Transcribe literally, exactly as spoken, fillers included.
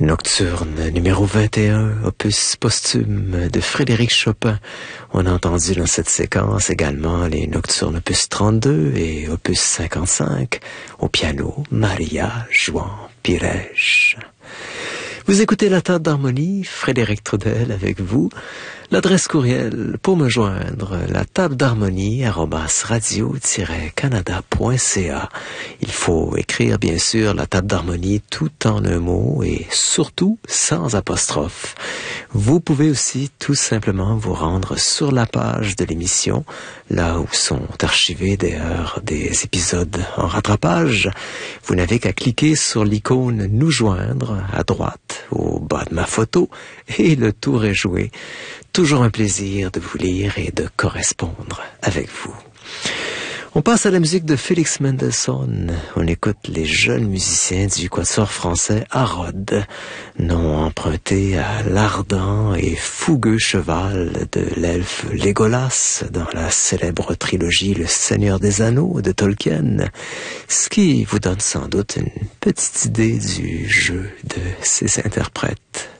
Nocturne numéro vingt et un, opus posthume de Frédéric Chopin. On a entendu dans cette séquence également les Nocturnes opus trente-deux et opus cinquante-cinq. Au piano, Maria jouant Pirèche. Vous écoutez La Table d'Harmonie, Frédéric Trudel avec vous. L'adresse courriel pour me joindre, la table d'harmonie arobase radio tiret canada point c a. Il faut écrire bien sûr la table d'harmonie tout en un mot et surtout sans apostrophe. Vous pouvez aussi tout simplement vous rendre sur la page de l'émission, là où sont archivés d'ailleurs des épisodes en rattrapage. Vous n'avez qu'à cliquer sur l'icône Nous joindre à droite au bas de ma photo et le tour est joué. Toujours un plaisir de vous lire et de correspondre avec vous. On passe à la musique de Félix Mendelssohn. On écoute les jeunes musiciens du quatuor français Harrod, nom emprunté à l'ardent et fougueux cheval de l'elfe Légolas dans la célèbre trilogie Le Seigneur des Anneaux de Tolkien, ce qui vous donne sans doute une petite idée du jeu de ces interprètes.